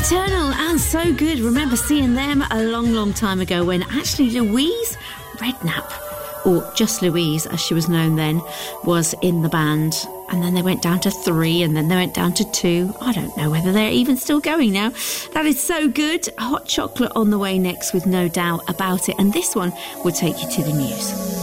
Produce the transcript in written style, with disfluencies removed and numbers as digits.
Eternal and So Good. Remember seeing them a long time ago when actually Louise Redknapp, or just Louise as she was known then, was in the band. And then they went down to 3 and then they went down to 2. I don't know whether they're even still going now. That is So Good. Hot Chocolate on the way next with No Doubt About It. And this one will take you to the news.